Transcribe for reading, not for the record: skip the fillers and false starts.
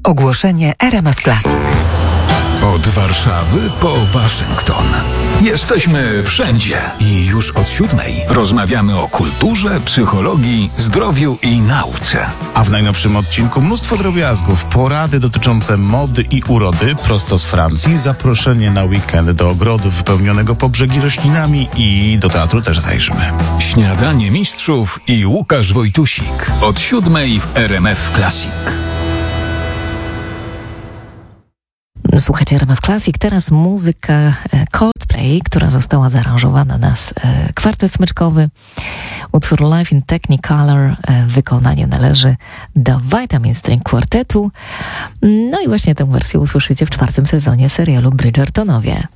Ogłoszenie RMF Classic. Od Warszawy po Waszyngton. Jesteśmy wszędzie i już od 7:00 rozmawiamy o kulturze, psychologii, zdrowiu i nauce. A w najnowszym odcinku mnóstwo drobiazgów, porady dotyczące mody i urody prosto z Francji, zaproszenie na weekend do ogrodu wypełnionego po brzegi roślinami i do teatru też zajrzymy. Śniadanie mistrzów i Łukasz Wojtusik. Od 7:00 w RMF Classic. Słuchajcie RMF Classic, teraz muzyka Coldplay, która została zaaranżowana na kwartet smyczkowy. Utwór Live in Technicolor, wykonanie należy do Vitamin String Quartetu. No i właśnie tę wersję usłyszycie w 4. sezonie serialu Bridgertonowie.